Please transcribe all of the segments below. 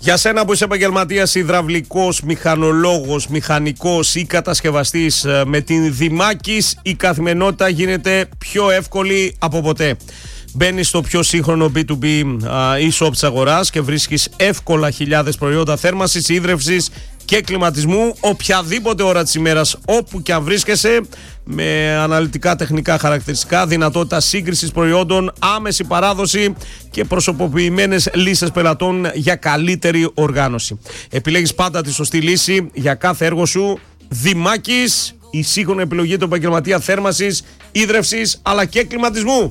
Για σένα που είσαι επαγγελματίας, υδραυλικός, μηχανολόγος, μηχανικός ή κατασκευαστής, με την Δημάκης η καθημερινότητα γίνεται πιο εύκολη από ποτέ. Μπαίνεις στο πιο σύγχρονο B2B e-shop της αγοράς και βρίσκεις εύκολα χιλιάδες προϊόντα θέρμανσης, ίδρευσης και κλιματισμού οποιαδήποτε ώρα της ημέρας, όπου και αν βρίσκεσαι, με αναλυτικά τεχνικά χαρακτηριστικά, δυνατότητα σύγκρισης προϊόντων, άμεση παράδοση και προσωποποιημένες λίστες πελατών για καλύτερη οργάνωση. Επιλέγεις πάντα τη σωστή λύση για κάθε έργο σου. Δημάκης, η σύγχρονη επιλογή του επαγγελματία θέρμανσης, ίδρευσης αλλά και κλιματισμού.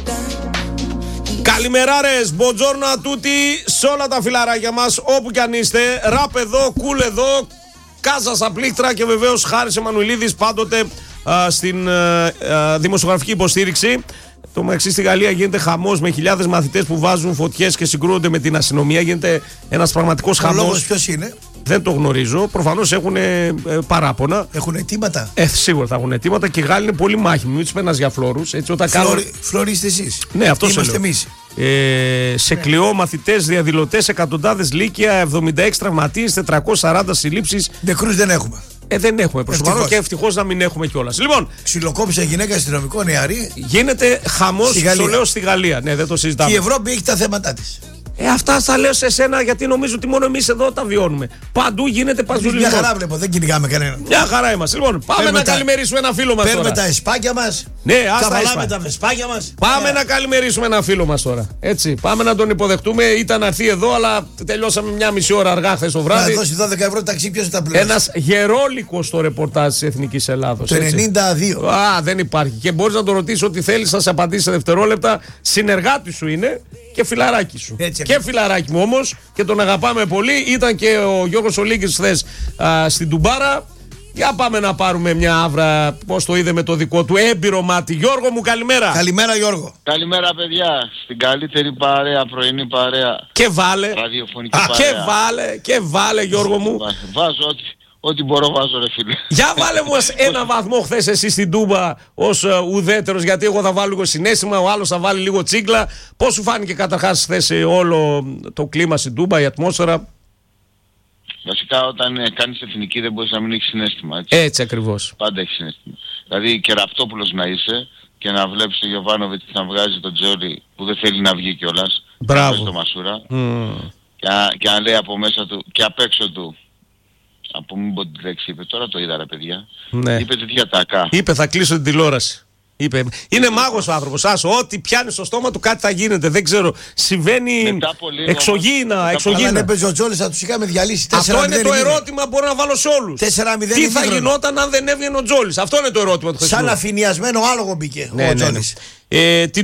Καλημεράρες, buongiorno a tutti, σε όλα τα φιλαράκια μας, όπου κι αν είστε. Ραπ εδώ, κουλ εδώ, Κάζα στα πλήκτρα και βεβαίως Χάρης Εμμανουηλίδης πάντοτε στην δημοσιογραφική υποστήριξη. Το μεταξύ στη Γαλλία γίνεται χαμός με χιλιάδες μαθητές που βάζουν φωτιές και συγκρούονται με την αστυνομία. Γίνεται ένας πραγματικός χαμός. Ο λόγος ποιος είναι? Δεν το γνωρίζω. Προφανώς έχουν παράπονα. Έχουν αιτήματα. Σίγουρα θα έχουν αιτήματα και οι Γάλλοι είναι πολύ μάχημοι. Μην τους πένας για φλόρους. Φλόροι είστε εσείς. Ναι, αυτό είμαστε εμείς. Σε κλειό, μαθητές, διαδηλωτές, εκατοντάδες λύκεια, 76 τραυματίες, 440 συλλήψεις. Νεκρούς δεν έχουμε. Δεν έχουμε προσωπικό και ευτυχώς να μην έχουμε κιόλας. Λοιπόν, ξυλοκόπησε γυναίκα αστυνομικό νεαρή. Γίνεται χαμός, το λέω, στη Γαλλία. Ναι, δεν το συζητάμε. Και η Ευρώπη έχει τα θέματα της. Αυτά θα λέω σε σένα γιατί νομίζω ότι μόνο εμείς εδώ τα βιώνουμε. Παντού γίνεται παζουλισμό. Μια χαρά βλέπω, δεν κυνηγάμε κανέναν. Μια χαρά είμαστε. Λοιπόν, πάμε να καλημερίσουμε ένα φίλο μας τώρα. Παίρνουμε τα εσπάκια μας. Ναι, καβαλάμε τα βεσπάκια μας. Πάμε να καλημερίσουμε ένα φίλο μας τώρα. Έτσι, πάμε να τον υποδεχτούμε. Ήταν να έρθει εδώ, αλλά τελειώσαμε μια μισή ώρα αργά χθες το βράδυ. Να δώσει 12 ευρώ ταξί, ποιος θα τα πληρώσει? Ένας γερόλικος στο ρεπορτάζ της Εθνικής Ελλάδος. Το 92. Δεν υπάρχει. Και μπορείς να τον ρωτήσεις ό,τι θέλεις, θα σε απαντήσει σε δευτερόλεπτα. Συνεργάτη σου είναι και φιλαράκι σου. Έτσι, και φιλαράκι μου όμως και τον αγαπάμε πολύ. Ήταν και ο Γιώργος Ολίγκης χθες στην Τουμπάρα. Για πάμε να πάρουμε μια άβρα, πώς το είδε με το δικό του έμπειρο μάτι. Γιώργο μου, καλημέρα. Καλημέρα, Γιώργο. Καλημέρα, παιδιά. Στην καλύτερη παρέα, πρωινή παρέα. Και βάλε. Ραδιοφωνική παρέα. Και βάλε, Γιώργο μου. Βάζω ό,τι μπορώ, βάζω, ρε φίλε. Για βάλε μας ένα βαθμό χθες εσύ στην Τούμπα ως ουδέτερος, γιατί εγώ θα βάλω λίγο συναίσθημα, ο άλλος θα βάλει λίγο τσίγκλα. Πώς σου φάνηκε καταρχάς χθες όλο το κλίμα στην Τούμπα, η ατμόσφαιρα? Βασικά, όταν κάνεις εθνική δεν μπορείς να μην έχεις συναίσθημα. Έτσι ακριβώς. Πάντα έχεις συναίσθημα. Δηλαδή και Ραπτόπουλος να είσαι και να βλέπεις τον Γιωβάνοβιτς να βγάζει τον Τζόλι που δεν θέλει να βγει κιόλας. Μπράβο. Στο Μασούρα. Και αν λέει από μέσα του και απ' έξω του. Από μην πω την λέξη είπε, τώρα το είδα ρε παιδιά. Ναι. Είπε τέτοια τακά. Είπε θα κλείσω την τηλεόραση. Είπε. Είναι μάγος ο άνθρωπος. Άσο, ό,τι πιάνει στο στόμα του κάτι θα γίνεται. Δεν ξέρω. Συμβαίνει εξωγήινα. Αν έπαιζε ο Τζόλης θα τους είχαμε διαλύσει. Αυτό είναι το ερώτημα που μπορώ να βάλω σε όλους. 4-0. Τι θα γινόταν αν δεν έβγαινε ο Τζόλης? Αυτό είναι το ερώτημα του χθεσινού. Σαν αφηνιασμένο άλογο μπήκε ο Τζόλης.